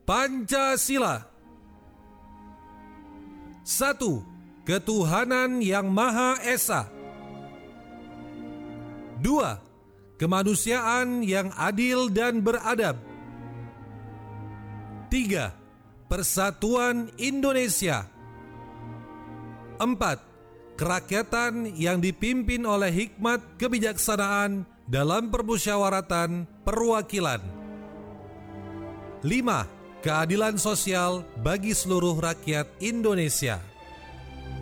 Pancasila. 1. Ketuhanan yang Maha Esa. 2. Kemanusiaan yang adil dan beradab. 3. Persatuan Indonesia. 4. Kerakyatan yang dipimpin oleh hikmat kebijaksanaan dalam permusyawaratan perwakilan. 5. Keadilan sosial bagi seluruh rakyat Indonesia.